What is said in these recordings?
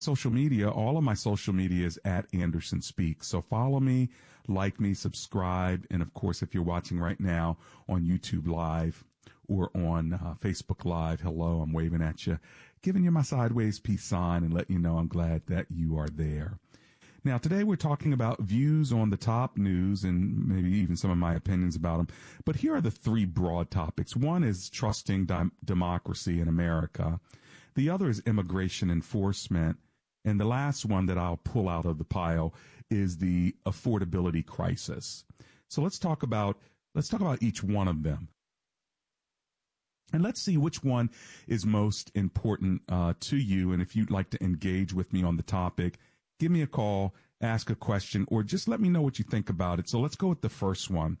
social media, all of my social media is at Anderson Speaks. So follow me, like me, subscribe. And of course, if you're watching right now on YouTube Live or on Facebook Live, hello, I'm waving at you, giving you my sideways peace sign and letting you know I'm glad that you are there. Now, today we're talking about views on the top news and maybe even some of my opinions about them. But here are the three broad topics. One is trusting democracy in America. The other is immigration enforcement. And the last one that I'll pull out of the pile is the affordability crisis. So let's talk about each one of them. And let's see which one is most important to you. And if you'd like to engage with me on the topic, give me a call, ask a question, or just let me know what you think about it. So let's go with the first one.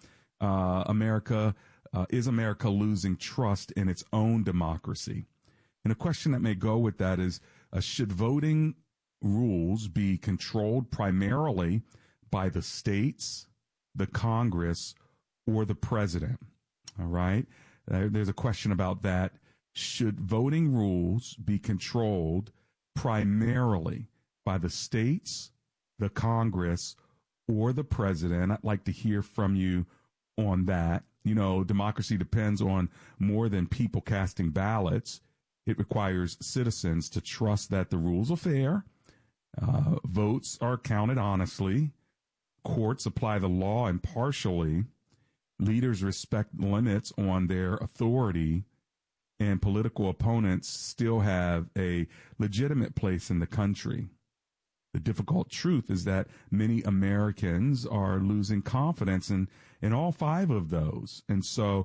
Is America losing trust in its own democracy? And a question that may go with that is, should voting rules be controlled primarily by the states, the Congress, or the president? All right. There's a question about that. Should voting rules be controlled primarily by the states, the Congress, or the president? I'd like to hear from you on that. You know, democracy depends on more than people casting ballots. It requires citizens to trust that the rules are fair, votes are counted honestly, courts apply the law impartially, leaders respect limits on their authority, and political opponents still have a legitimate place in the country. The difficult truth is that many Americans are losing confidence in all five of those. And so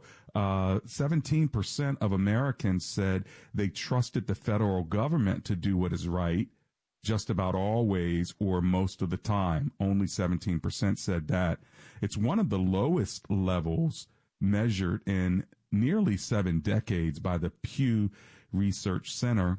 17% of Americans said they trusted the federal government to do what is right just about always or most of the time. Only 17% said that. It's one of the lowest levels measured in nearly 7 decades by the Pew Research Center.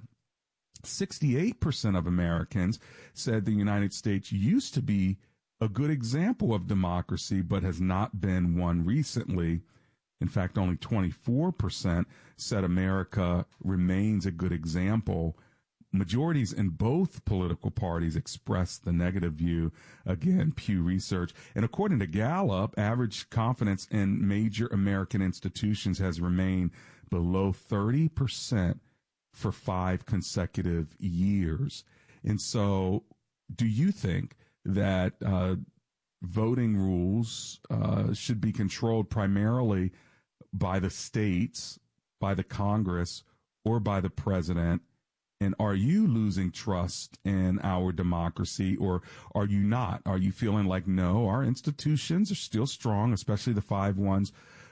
68% of Americans said the United States used to be a good example of democracy, but has not been one recently. In fact, only 24% said America remains a good example. Majorities in both political parties expressed the negative view. Again, Pew Research. And according to Gallup, average confidence in major American institutions has remained below 30% for 5 consecutive years. And so do you think that voting rules should be controlled primarily by the states, by the Congress, or by the president? And are you losing trust in our democracy, or are you not? Are you feeling like, no, our institutions are still strong, especially the 5 ones,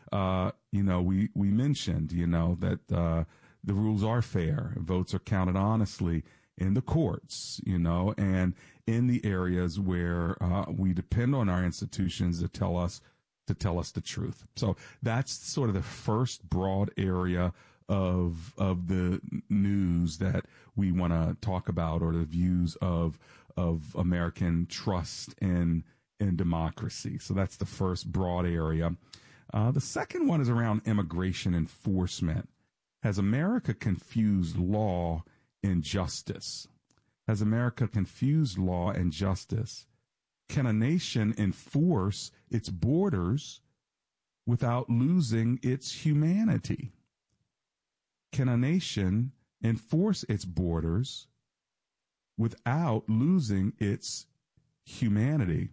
we mentioned, that the rules are fair, votes are counted honestly in the courts, and in the areas where we depend on our institutions to tell us the truth. So that's sort of the first broad area of the news that we want to talk about, or the views of American trust in democracy. So that's the first broad area. The second one is around immigration enforcement. Has America confused law and justice? Has America confused law and justice? Can a nation enforce its borders without losing its humanity? Can a nation enforce its borders without losing its humanity?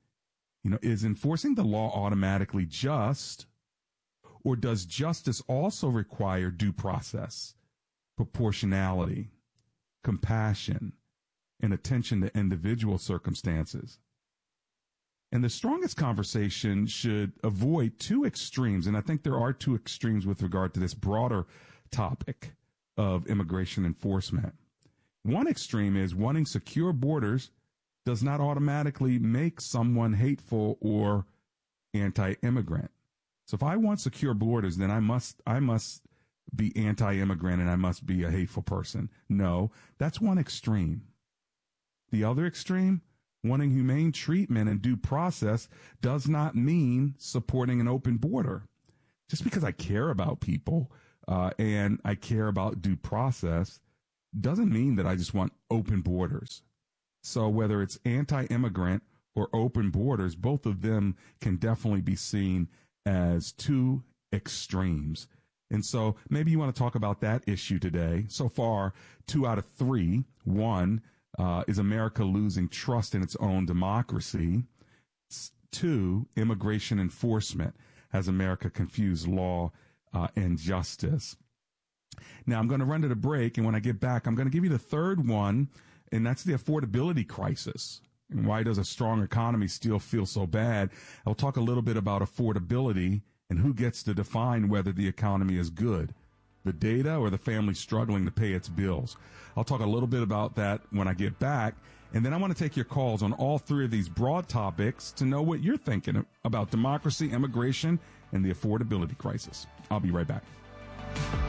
Is enforcing the law automatically just, or does justice also require due process, proportionality, compassion, and attention to individual circumstances? And the strongest conversation should avoid 2 extremes, and I think there are 2 extremes with regard to this broader topic of immigration enforcement. One extreme is wanting secure borders does not automatically make someone hateful or anti-immigrant. So if I want secure borders, then I must be anti-immigrant and I must be a hateful person. No, that's one extreme. The other extreme, wanting humane treatment and due process, does not mean supporting an open border. Just because I care about people and I care about due process doesn't mean that I just want open borders. So whether it's anti-immigrant or open borders, both of them can definitely be seen as two extremes. And so maybe you want to talk about that issue today. So far, 2 out of 3. One, is America losing trust in its own democracy? 2, immigration enforcement. Has America confused law and justice? Now, I'm going to run to the break, and when I get back, I'm going to give you the third one, and that's the affordability crisis. And why does a strong economy still feel so bad? I'll talk a little bit about affordability and who gets to define whether the economy is good, the data or the family struggling to pay its bills. I'll talk a little bit about that when I get back. And then I want to take your calls on all 3 of these broad topics to know what you're thinking about democracy, immigration, and the affordability crisis. I'll be right back.